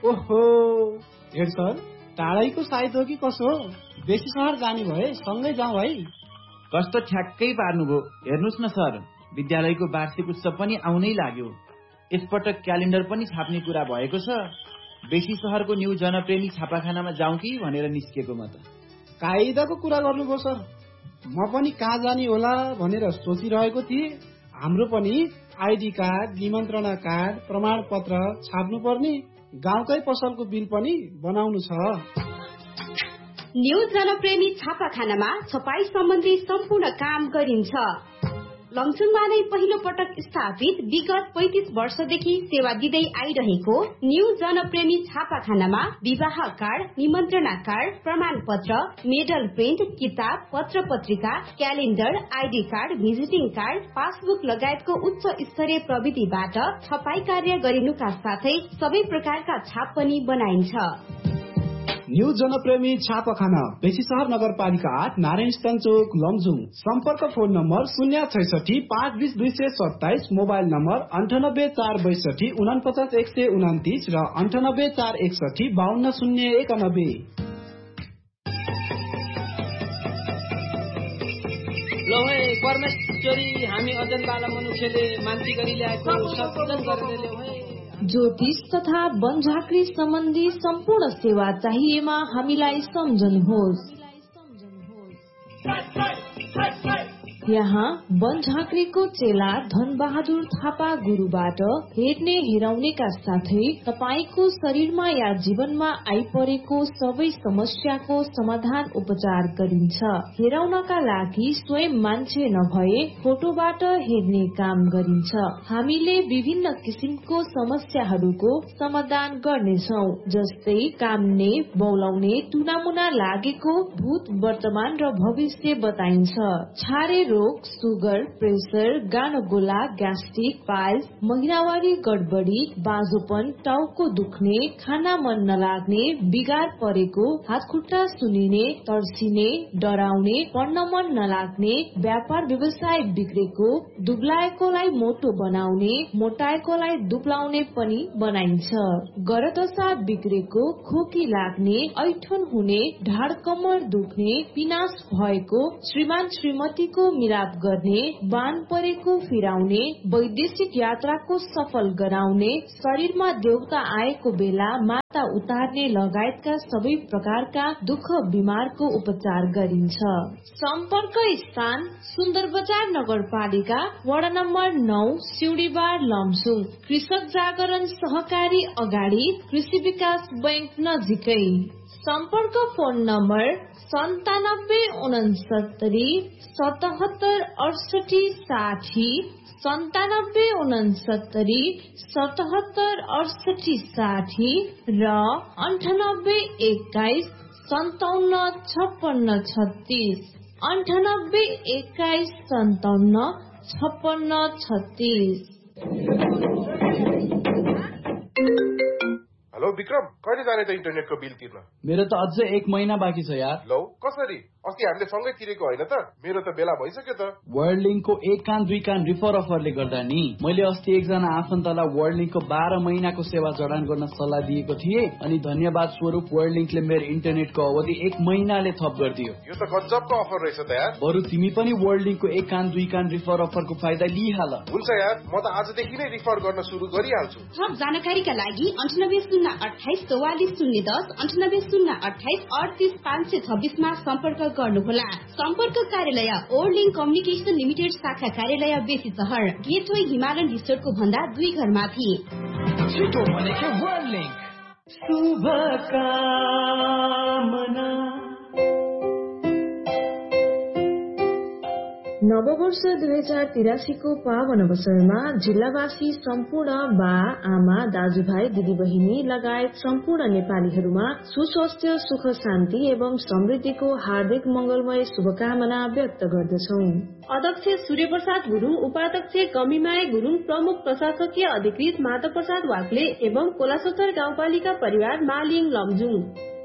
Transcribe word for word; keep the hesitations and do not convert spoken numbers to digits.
ओहो हेर सर, टाढैको साइत हो कि कसो? बेसी सहर जाने भए सँगै जाउँ है। कस्तो ठ्याक्कै पार्नुभयो। हेर्नुहोस् न सर, विद्यालयको वार्षिक उत्सव पनि आउनै लाग्यो। यसपटक क्यालेन्डर पनि छाप्ने कुरा भएको छ। बेसी सहरको न्यू जनप्रेमी छापाखानामा जाउँ कि भनेर निस्किएको म त। कायदाको कुरा गर्नुभयो सर। म पनि कहाँ जाने होला भनेर सोचिरहेको थिएँ। हाम्रो पनि आइडी कार्ड, निमन्त्रणा कार्ड, प्रमाण पत्र छाप्नु पर्ने, गाउँकै पसलको बिल पनि बनाउनु छ। न्यू जनप्रेमी छापाखानामा छपाई सम्बन्धी सम्पूर्ण काम गरिन्छ। लमजुङमा नै पहिलो पटक स्थापित विगत पैंतीस वर्षदेखि सेवा दिँदै आइरहेको न्यू जनप्रेमी छापाखानामा विवाह कार्ड, निमन्त्रणा कार्ड, प्रमाण पत्र, मेडल प्रिन्ट, किताब, पत्र पत्रिका, calendar, ID card, visiting card, passbook लगायतको उच्च स्तरीय प्रविधिबाट छपाई कार्य गरिनुका साथै सबै प्रकारका छाप पनि बनाइन्छ। न्यू जनप्रेमी छापाखाना बेसी सहर नगरपालिका आठ, नारायण चोक, लमजुङ। सम्पर्क फोन नम्बर शून्य छैसठी पाँच बिस दुई सय सत्ताइस, मोबाइल नम्बर अन्ठानब्बे चार बैसठी उनपचास एक सय उन्तिस र अन्ठानब्बे चार एकसठी बाहन्न शून्य एकानब्बे। लो है परमेश्वरी, हामी अजनवाला मनुष्यले मान्ति गरी ल्याएको सत्सङ्ग गरेर ल्याऊ है। ज्योतिष तथा वनझाँक्री सम्बन्धी सम्पूर्ण सेवा चाहिएमा हामीलाई सम्झनुहोस्। यहाँ वनझाँक्रीको चेला धनबहादुर थापा गुरुबाट हेर्ने हेराउनेका साथै तपाईको शरीरमा या जीवनमा आइपरेको सबै समस्याको समाधान उपचार गरिन्छ। हेराउनका लागि स्वयं मान्छे नभए फोटोबाट हेर्ने काम गरिन्छ। हामीले विभिन्न किसिमको समस्याहरूको समाधान गर्नेछौ, जस्तै काम्ने, बौलाउने, टुनामुना लागेको, भूत, वर्तमान र भविष्य बताइन्छ। छारे रोग, सुगर, प्रेसर, गानोगोला, ग्यास्ट्रिक, पाइल्स, महिनावारी गडबडी, बाँझोपन, टाउको दुख्ने, खाना मन नलाग्ने, बिगार परेको, हातखुट्टा सुनिने, तर्सिने, डराउने, पढ्न मन नलाग्ने, व्यापार व्यवसाय बिग्रेको, दुब्लाएकोलाई मोटो बनाउने, मोटाएकोलाई दुब्लाउने पनि बनाइन्छ। गरदशा बिग्रेको, खोकी लाग्ने, ऐठन हुने, ढाड कमर दुख्ने, पिनास भएको, श्रीमान श्रीमतीको मिलाप गर्ने, बान परेको फिराउने, वैदेशिक यात्राको सफल गराउने, शरीरमा देवता आएको बेला माता उतार्ने लगायतका सबै प्रकारका दुःख बिमारको उपचार गरिन्छ। सम्पर्क स्थान सुन्दर बजार नगरपालिका, वडा नम्बर नौ, सिउडीबार, लमजुङ। कृषक जागरण सहकारी अगाडि, कृषि विकास बैंक नजिकै। सम्पर्क फोन नम्बर सन्तानब्बे उनसत्तरी सतहत्तर अडसठी साठी, सन्तानब्बे उनसत्तरी सतहत्तर अडसठी साठी र अन्ठानब्बे एक्काइस सन्ताउन्न छप्पन्न छत्तीस, अन्ठानब्बे एक्काइस सन्ताउन्न छप्पन्न छत्तीस। हेलो विक्रम, कहिले जाने त इन्टरनेटको बिल तिर्न? मेरो त अझै एक महिना बाँकी छ यार। लौ कसरी? अस्ति हामीले सँगै तिरेको होइन त? मेरो त बेला भइसक्यो त। वर्ल्ड लिङ्कको एक कान दुई कान रिफर अफरले गर्दा नि मैले अस्ति एकजना आफन्तलाई वर्ल्ड लिङ्कको बाह्र महिनाको सेवा जडान गर्न सल्लाह दिएको थिएँ, अनि धन्यवाद स्वरूप वर्ल्ड लिङ्कले मेरो इन्टरनेटको अवधि एक महिनाले थप गरिदियो। यो त गजबको अफर रहेछ त यार। बरु तिमी पनि वर्ल्ड लिङ्कको एक कान दुई कान रिफर अफरको फाइदा लिइहाल। हुन्छ यार, म त आजदेखि नै रिफर गर्न सुरु गरिहाल्छु। थप जानकारीका लागि अन्ठानब्बे शून्य अठाइस चौवालिस शून्य दस, अन्ठानब्बे शून्य अठाइस अडतिस पाँच सय छब्बिसमा सम्पर्क गर्नुहोला। सम्पर्क कार्यालय ओर्लिङ कम्युनिकेसन लिमिटेड, शाखा कार्यालय बेसी सहर, गेटवे हिमालयन रिसोर्टको भन्दा दुई घर माथि। छिटो भनेको वर्ल्ड लिङ्क। शुभकामना। नववर्ष दुई हजार तिरासीको पावन अवसरमा जिल्लावासी सम्पूर्ण बा आमा दाजुभाइ दिदीबहिनी लगायत सम्पूर्ण नेपालीहरूमा सुस्वास्थ्य, सुख शान्ति एवं समृद्धिको हार्दिक मंगलमय शुभकामना व्यक्त गर्दछौ। अध्यक्ष सूर्य प्रसाद गुरुङ, उपाध्यक्ष गमिमाया गुरुङ, प्रमुख प्रशासकीय अधिकृत माधव प्रसाद वाग्ले एवं कोलासोत्तर गाउँपालिका परिवार मालिङ लमजुङ।